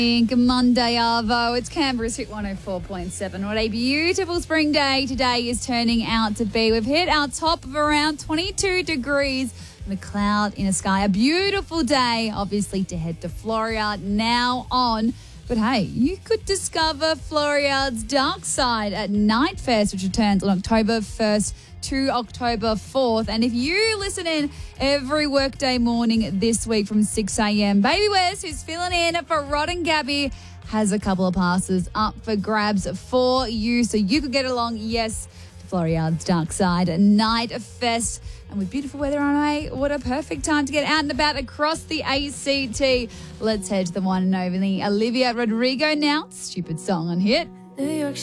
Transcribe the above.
Good Monday, Arvo. It's Canberra's Hit 104.7. What a beautiful spring day today is turning out to be. We've hit our top of around 22 degrees and a cloud in the sky. A beautiful day, obviously, to head to Floriade now on. But hey, you could discover Floriade's dark side at Night Fest, which returns on October 1st to October 4th. And if you listen in every workday morning this week from 6 a.m, Baby West, who's filling in for Rod and Gabby, has a couple of passes up for grabs for you. So you could get along, yes, to Floriade's dark side at Night Fest. And with beautiful weather on the way, what a perfect time to get out and about across the ACT. Let's head to the one and only Olivia Rodrigo now. Stupid song on Hit.